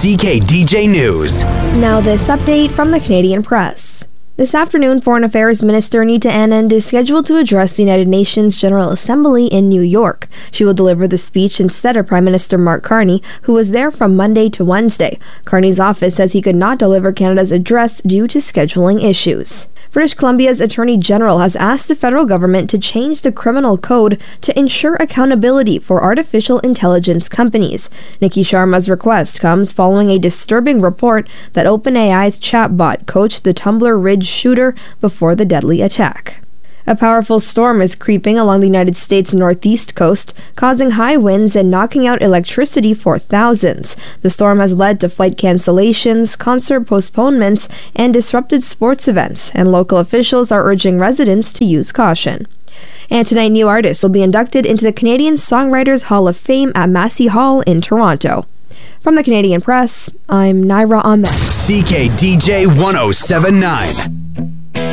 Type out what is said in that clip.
CKDJ News. Now this update from the Canadian Press. This afternoon, Foreign Affairs Minister Nita Anand is scheduled to address the United Nations General Assembly in New York. She will deliver the speech instead of Prime Minister Mark Carney, who was there from Monday to Wednesday. Carney's office says he could not deliver Canada's address due to scheduling issues. British Columbia's Attorney General has asked the federal government to change the criminal code to ensure accountability for artificial intelligence companies. Nikki Sharma's request comes following a disturbing report that OpenAI's chatbot coached the Tumblr Ridge shooter before the deadly attack. A powerful storm is creeping along the United States northeast coast, causing high winds and knocking out electricity for thousands. The storm has led to flight cancellations, concert postponements, and disrupted sports events, and local officials are urging residents to use caution. And tonight, new artists will be inducted into the Canadian Songwriters Hall of Fame at Massey Hall in Toronto. From the Canadian Press, I'm Naira Ahmed. CKDJ 1079.